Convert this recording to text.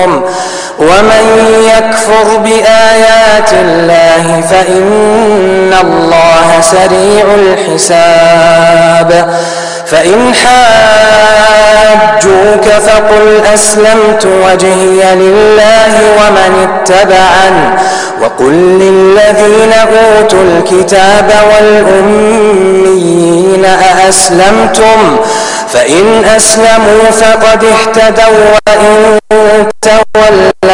ومن يكفر بآيات الله فإن الله سريع الحساب. فإن حاجوك فقل أسلمت وجهي لله ومن اتبعني وقل للذين أوتوا الكتاب والأميين أأسلمتم فإن أسلموا فقد اهتدوا وإن تولوا